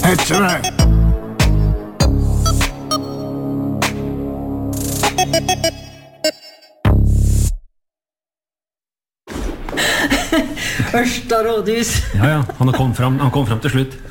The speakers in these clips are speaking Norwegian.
That's right. Ørsta rådhus. Ja, han kom fram til slutt.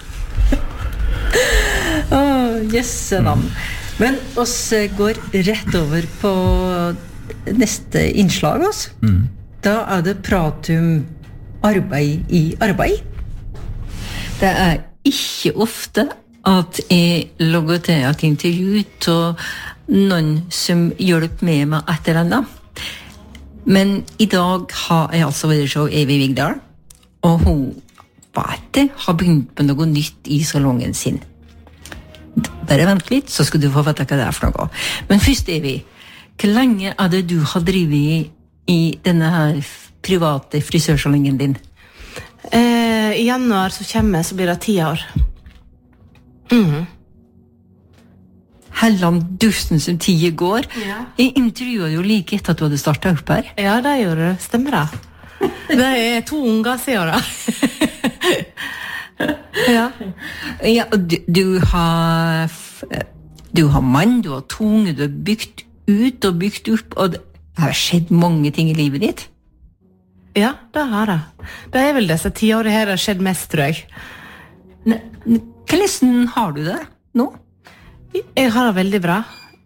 Jøsse navn. Men oss går rett over på neste innslag oss. Da det pratum arbeid i arbeid. Det ikke ofte at jeg logger til et intervju til noen som hjelper meg med et eller annet. Men I dag har jeg altså vært så Evy Vigdal, og hun har begynt med noe nytt I salongen sin. Bare vent litt, så skal du få vite hva det for noe. Men først, Evy, hvor lenge det du har drivet I denne her private frisørsalongen din? I januar så kommer så blir det 10 år. Helland dusten som 10 går. Ja. Jeg intervjuet jo like etter at du hadde startet opp her. Ja, det gjorde du. Stemmer det. Det 2 unger siden da. Ja. Ja, og du har mann, du har tunge, du har bygd ut og bygd opp, og det har skjedd mange ting I livet ditt. Ja, det har det. Det vel disse 10 årene her det har skjedd mest, tror jeg. Hvordan har du det nå? Jeg har det veldig bra.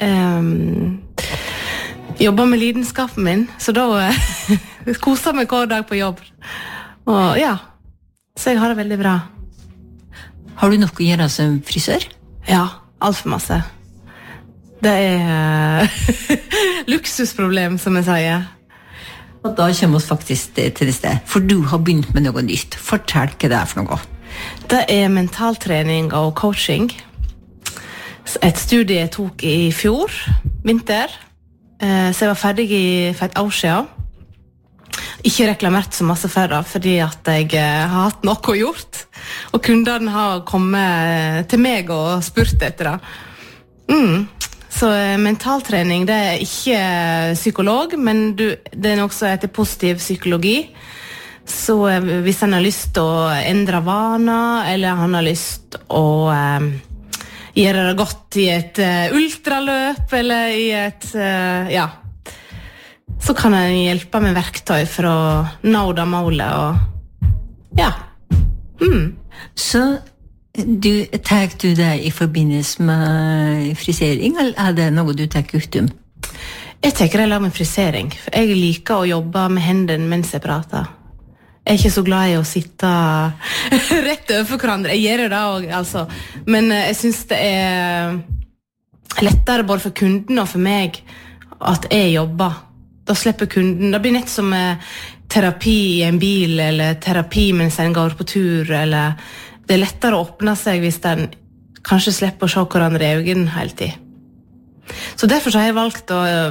Jobber med lidenskapen min, så da koser meg hver dag på jobb. Og ja, så jeg har det veldig bra. Har du nok å gjøre som frisør? Ja, alt for masse. Det luksusproblem, som jeg sier. Og da kommer vi faktisk til det sted, for du har begynt med noe nytt. Fortell hva det for noe. Det mentaltrening og coaching. Et studie jeg tok I fjor, vinter. Så jeg var ferdig for et år siden. Ikke reklamert så masse for det, fordi at jeg har hatt noe gjort. Og kundene har kommet til meg og spurt etter det. Så mentaltrening, det ikke psykolog, men det noe som heter positiv psykologi. Så hvis han har lyst til å endre vaner, eller han har lyst til å gjøre det godt I et ultraløp, eller I et, ja, så kan han hjelpe med verktøy for å nå det målet, og ja. Så tar du det I forbindelse med frisering, eller det noe du tar utom? Jeg tenker jeg lager med frisering, for jeg liker å jobbe med hendene mens jeg prater. Jeg ikke så glad I å sitte rett overfor hverandre. Jeg gjør det også, altså. Men jeg synes det lettere både for kunden og for meg at jeg jobber. Da slipper kunden. Det blir nett som terapi I en bil, eller terapi mens en går på tur, eller det lettere å åpne seg hvis en kanskje slipper å se hverandre I øynene hele tiden. Så derfor så har jeg valgt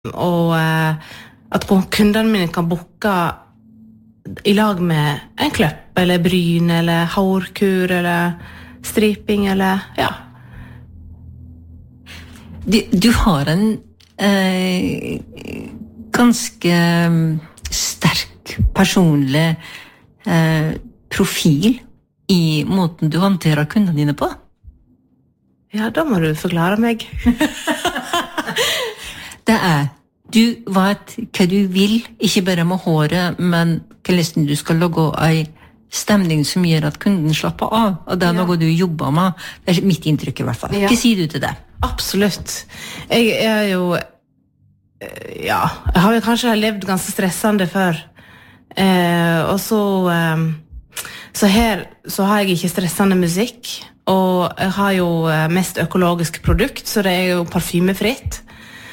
at kundene mine kan booke I lag med en kløpp, eller bryn, eller hårkur, eller striping, eller, ja. Du har en ganske sterk personlig profil I måten du håndterer kundene dine på. Ja, da må du forklare meg. Det du vet hva du vil, ikke bare med håret, men hvordan du skal lage en stemning som gjør at kunden slapper av, og det noe du jobber med. Det mitt inntrykk I hvert fall. Hva sier du til det? Absolutt. Jeg jo, ja, jeg har jo kanskje levd ganske stressende før. Og så her så har jeg ikke stressende musikk, og jeg har jo mest økologisk produkt, så det jo parfymefritt.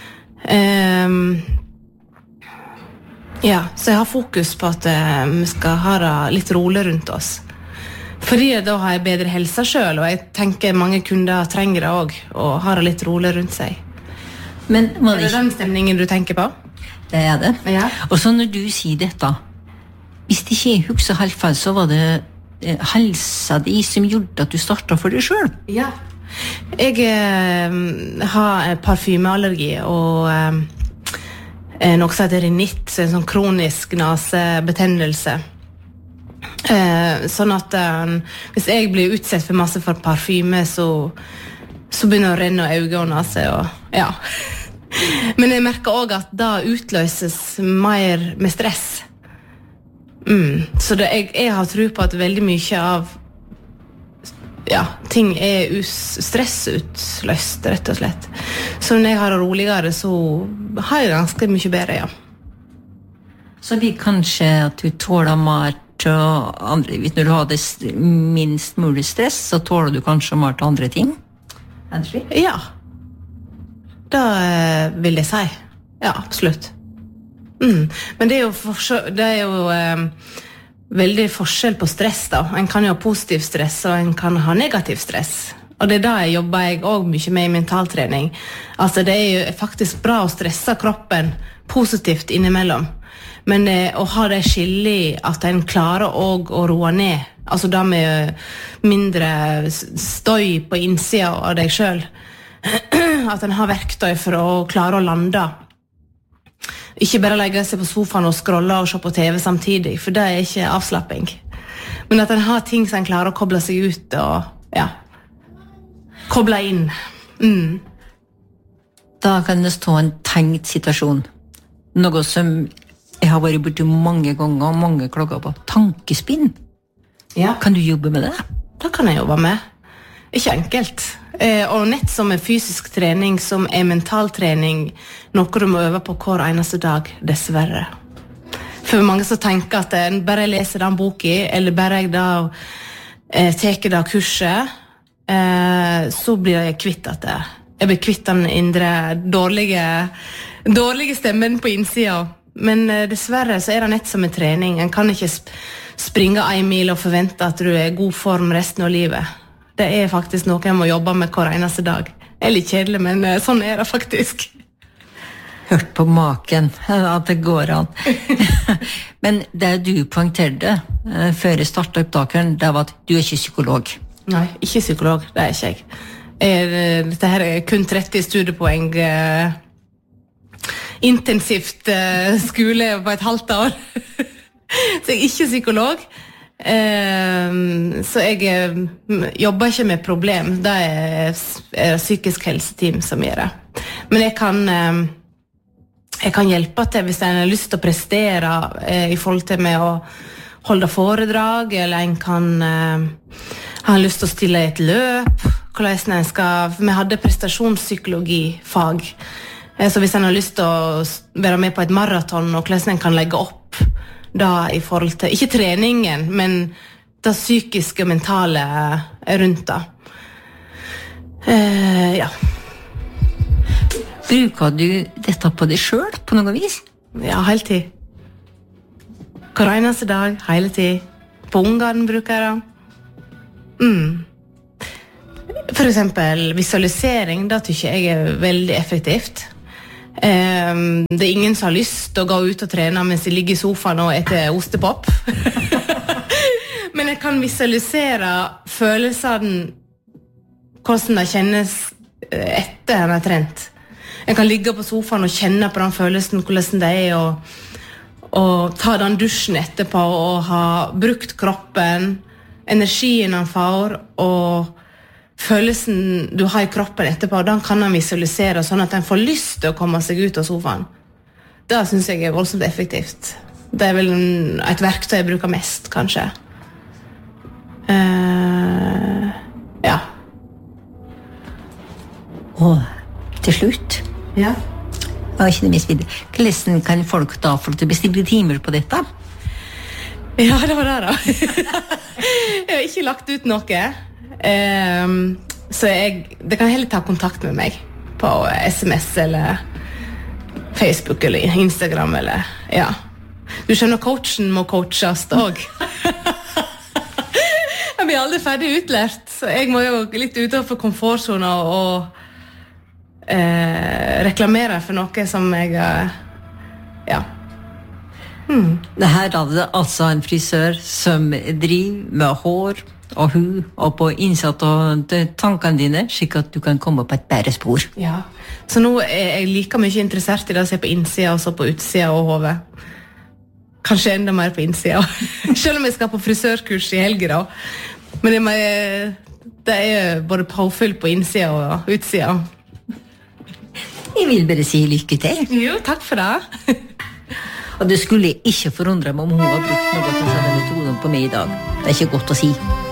Ja, så jeg har fokus på at vi skal ha det litt rolig rundt oss. Fordi da har jeg bedre helse selv, og jeg tenker mange kunder trenger det også, og har det litt rolig rundt seg. Men det den stemningen du tenker på? Det det. Ja. Og så når du sier dette, hvis det ikke husker helt feil, så var det helsa di som gjorde at du startet for deg selv? Ja. Jeg har parfymeallergi og noe som heter rinitt, så en sånn kronisk nasebetennelse. Sånn at hvis jeg blir utsatt for masse for parfyme, så begynner det å renne øynene av seg, og ja. Men jeg merker også at da utløses mer med stress. Så jeg har tro på at veldig mye av ting stressutløst, rett og slett. Så når jeg har det roligere, så har jeg ganske mye bedre, ja. Så det kanskje at du tåler mer til andre, når du har det minst mulig stress, så tåler du kanskje mer til andre ting? Ja. Da vil jeg si. Ja, absolutt. Men det er jo veldig forskjell på stress da. En kan jo ha positiv stress, og en kan ha negativ stress. Og det da jobber jeg også mye med i mentaltrening. Altså det er jo faktisk bra å stresse kroppen positivt innimellom. Men å ha det skillig at en klarer også å roe ned, altså da med mindre støy på innsida av deg selv, at en har verktøy for å klare å lande. Ikke bare legge seg på sofaen og scrolle og se på TV samtidig, for det er ikke avslapping. Men at en har ting som en klarer å koble seg ut og koble inn. Da kan det stå en tenkt situasjon. Noe som jeg har vært borti mange ganger, og mange klager på. Tankespinn. Ja. Kan du jobbe med det? Det kan jeg jobbe med. Ikke enkelt. Og nett som fysisk trening, som mentaltrening, noe du må øve på hver eneste dag, dessverre. For mange som tenker at bare jeg leser den boken, eller bare jeg da teker det kurset, så blir jeg kvitt at jeg blir kvitt den indre dårlige stemmen på innsida. Men dessverre så det nett som trening. En kan ikke springe 1 mil og forvente at du i god form resten av livet. Det faktisk noe jeg må jobbe med hver eneste dag. Det litt kjedelig, men sånn det faktisk. Hørt på maken at det går an. Men det du poengterte før jeg startet opptakeren, det var at du ikke psykolog. Nei, ikke psykolog, det ikke jeg. Dette her kun 30 studiepoeng intensivt skole på et halvt år. Så jeg ikke psykolog. Så jeg jobber ikke med problem. Det psykisk helseteam som gjør det. Men jeg kan hjelpe til hvis en har lyst til å prestere i forhold til med å holde foredrag, eller en kan ha lyst til å stille et løp. Hvordan en skal, vi hadde prestasjonspsykologifag. Så hvis en har lyst til å være med på et maraton, og hvordan en kan legge opp da i forhold til, ikke treningen, men det psykiske og mentale rundt det. Ja. Bruker du dette på deg selv på noe vis? Ja, hele tid. Hver eneste dag, hele tid. På ungene bruker jeg det. For eksempel visualisering, da tykker jeg veldig effektivt. Det ingen som har lyst til å gå ut og trene mens de ligger i sofaen og etter ostepop. Men jeg kan visualisere følelsene, hvordan det kjennes etter en har trent. Jeg kan ligge på sofaen og kjenne på den følelsen, hvordan det og ta den dusjen etterpå og ha brukt kroppen, energien han får, og følelsen du har i kroppen etterpå, den kan han visualisere sånn at han får lyst til å komme seg ut av sofaen. Det synes jeg voldsomt effektivt. Det vel et verktøy jeg bruker mest, kanskje. Ja. Og til slutt, Ja. ikke det mest videre. Hvordan kan folk da få til å bestille timer på dette? Ja, det var det da. Jeg har ikke lagt ut noe. Så det kan heller ta kontakt med meg på SMS eller Facebook eller Instagram eller, ja. Du skjønner, coachen må coaches også. Jeg blir aldri ferdig utlært, så jeg må jo litt utenfor komfortzona og reklamere for noe som jeg, ja. Det her er det altså en frisør som driver med hår og hud og på innsatt og tankene dine, slik at du kan komme på et bedre spor. Ja, så nå jeg like mye interessert i det å se på innsida og så på utsida og hodet. kanskje enda mer på innsida. Selv om jeg skal på frisørkurs i helger da. Men det både påfyll på innsida og utsida. Jeg vil bare si lykke til. Jo, takk for det. Og det skulle ikke forundre meg om hun har brukt noe av sånne metoder på meg i dag. Det ikke godt å si.